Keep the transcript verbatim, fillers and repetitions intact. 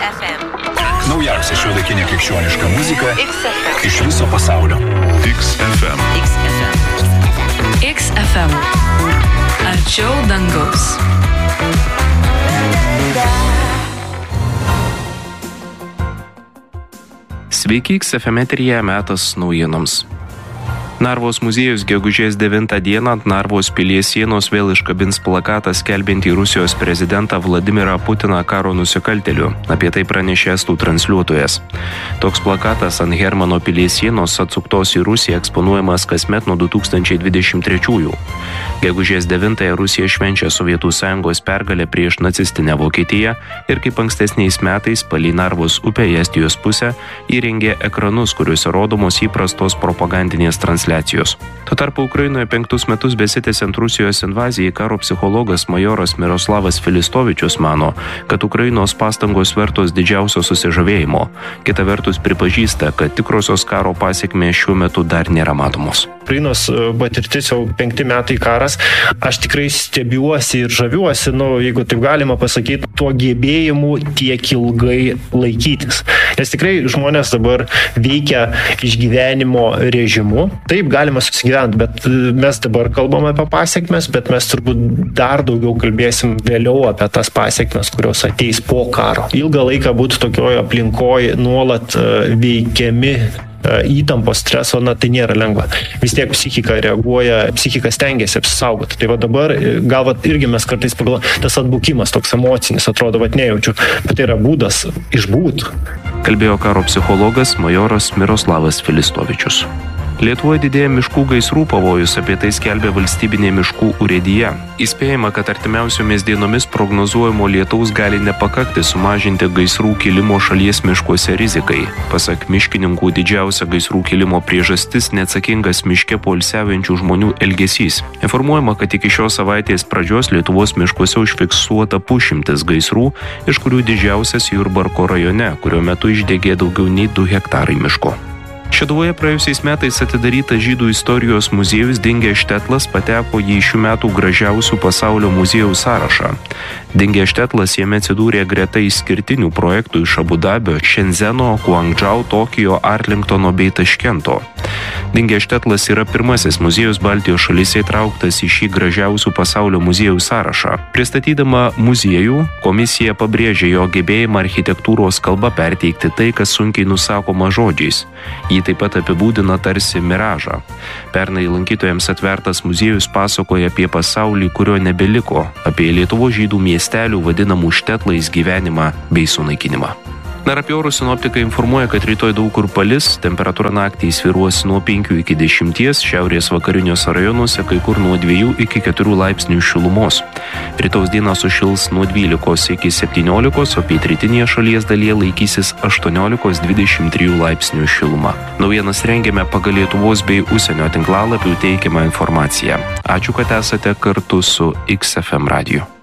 F M. Naujausia šiuolaikinė krikščioniška muzika X F M. iš viso pasaulio. X F M. X F M. X F M. Arčiau dangaus. Sveiki, X F M eteryje metas naujienoms. Narvos muziejus gegužės devintą dieną ant Narvos pilies sienos vėl iškabins plakatą skelbiantį Rusijos prezidentą Vladimirą Putiną karo nusikaltėliu. Apie tai pranešė estų transliuotojas. Toks plakatas ant Hermano pilies sienos atsuktos į Rusiją eksponuojamas kasmet nuo du tūkstančiai dvidešimt trečiųjų. Gegužės devintąją Rusija švenčia Sovietų Sąjungos pergalę prieš nacistinę Vokietiją ir kaip ankstesniais metais palei Narvos upę į Estijos pusę įrengė ekranus, kuriuose rodomos įprastos propagandinės transliacijos. Tuo tarpu Ukrainoje penktus metus besitęsiant Rusijos invazijai karo psichologas majoras Miroslavas Filistovičius mano, kad Ukrainos pastangos vertos didžiausio susižavėjimo. Kita vertus pripažįsta, kad tikrosios karo pasekmės šiuo metu dar nėra matomos. Ukrainos patirtis jau penkti metai karas, aš tikrai stebiuosi ir žaviuosi, nu, jeigu taip galima pasakyti, tuo gebėjimu tiek ilgai laikytis. Nes tikrai žmonės dabar veikia išgyvenimo režimu. Taip, galima susigyventi, bet mes dabar kalbame apie pasiekmes, bet mes turbūt dar daugiau kalbėsim vėliau apie tas pasiekmes, kurios ateis po karo. Ilgą laiką būti tokioje aplinkoje nuolat veikiami įtampos, streso, na tai nėra lengva. Vis tiek psichika reaguoja, psichika stengiasi apsisaugoti. Tai va dabar, gal va irgi mes kartais pagal tas atbukimas toks emocinis, atrodo, va nejaučiu, bet tai yra būdas išbūt. Kalbėjo karo psichologas majoras Miroslavas Filistovičius. Lietuvoje didėja miškų gaisrų pavojus, apie tai skelbia valstybinė miškų urėdija. Įspėjama, kad artimiausiomis dienomis prognozuojamo lietaus gali nepakakti sumažinti gaisrų kilimo šalies miškuose rizikai. Pasak miškininkų, didžiausia gaisrų kilimo priežastis neatsakingas miške poilsiaujančių žmonių elgesys. Informuojama, kad iki šios savaitės pradžios Lietuvos miškuose užfiksuota pusšimtis gaisrų, iš kurių didžiausias Jurbarko rajone, kurio metu išdegė daugiau nei du hektarai miško. Šeduvoje praėjusiais metais atidarytas žydų istorijos muziejus Dingęs štetlas pateko į šių metų gražiausių pasaulio muziejų sąrašą. Dingęs štetlas jame atsidūrė greta išskirtinių projektų iš Abu Dabio, Šenzeno, Guangdžou, Tokijo, Arlingtono bei Taškento. Dingęs štetlas yra pirmasis muziejus Baltijos šalyse įtrauktas į šį gražiausių pasaulio muziejų sąrašą. Pristatydama muziejų, komisija pabrėžė jo gebėjimą architektūros kalba perteikti tai, kas sunkiai nusakoma žodžiais. Jį taip pat apibūdina tarsi miražą. Pernai lankytojams atvertas muziejus pasakoja apie pasaulį, kurio nebeliko, apie Lietuvos žydų miestelių vadinamų štetlais gyvenimą bei sunaikinimą. Dar apie orus sinoptikai informuoja, kad rytoj daug kur palis, temperatūra naktį svyruos nuo penkių iki dešimties, šiaurės vakariniuose rajonuose kai kur nuo dviejų iki keturių laipsnių šilumos. Rytaus dieną sušils nuo dvylikos iki septyniolikos, o pietrytinėje šalies dalyje laikysis aštuoniolikos dvidešimt trijų laipsnių šiluma. Naujienas rengiame pagal Lietuvos bei užsienio tinklalapių teikiamą informaciją. Ačiū, kad esate kartu su X F M radiju.